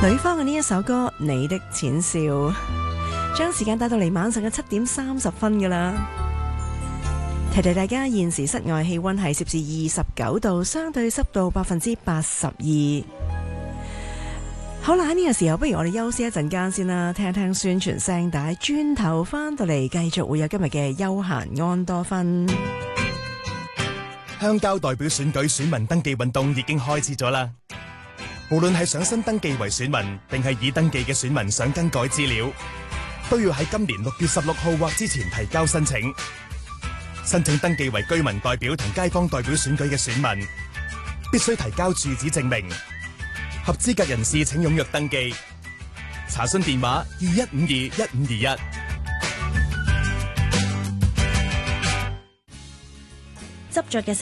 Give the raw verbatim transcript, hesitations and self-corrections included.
呂方嘅呢一首歌《你的淺笑》，將時間帶到嚟晚上嘅七點三十分噶啦。提提大家，現時室外氣溫係攝氏二十九度，相對濕度百分之八十二。好啦，喺呢個時候，不如我哋休息一陣間先啦，聽一聽宣傳聲帶，轉頭翻到嚟繼續會有今日嘅休閒安多芬。 鄉郊代表選舉選民登記運動已經開始咗啦。無論係想新登記為選民，定係已登記嘅選民想更改資料，都要喺今年六月十六號或之前提交申請。申請登記為居民代表同街坊代表選舉嘅選民，必須提交住址證明。合資格人士請踴躍登記。查詢電話二一五二一五二一。 執着嘅